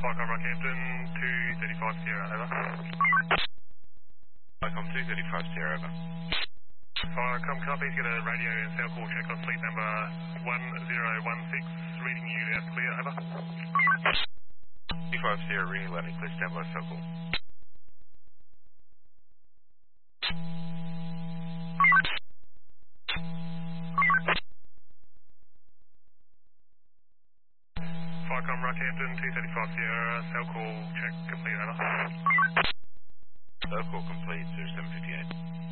Flycom Rockhampton, 235 Sierra, over. Flycom 235 Sierra, over. Flycom copies, get a radio and sound call check on fleet number 1016, reading you out clear, over. 25 Sierra, reading landing clear, stand by, sound call. Flycom Rockhampton, 235 Sierra, cell call check complete, over. Cell call complete, 0758.